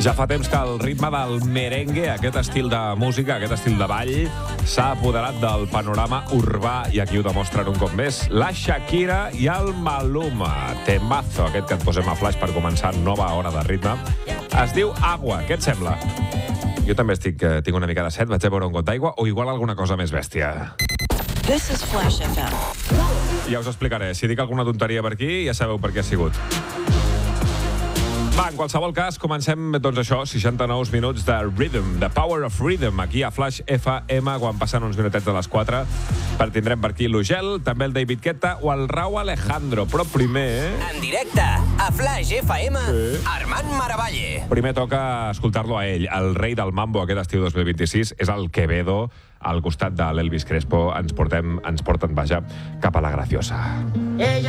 Ja fa temps que el ritme del merengue, aquest estil de música, aquest estil de ball, s'ha apoderat del panorama urbà i aquí ho demostren un cop més la Shakira i el Maluma. Temazo, aquest que et posem a flash per començar nova hora de ritme. Es diu Agua, què et sembla? Jo també tinc una mica de set, vaig a beure un got d'aigua o igual alguna cosa més bèstia. This is Flash FM. Ja us explicaré. Si dic alguna tonteria per aquí, ja sabeu per què ha sigut. Va, en qualsevol cas, comencem, doncs això, 69 minuts de Rhythm, The Power of Rhythm, aquí a Flash FM, quan passen uns minutets de les 4. Tindrem per aquí l'Ugel, també el David Guetta o el Rau Alejandro, però primer... En directe, a Flash FM, sí. Armand Maravalle. Primer toca escoltar-lo a ell, el rei del mambo aquest estiu 2026, és el Quevedo, al costat de l'Elvis Crespo, ens porten, vaja, cap a la Graciosa. Ella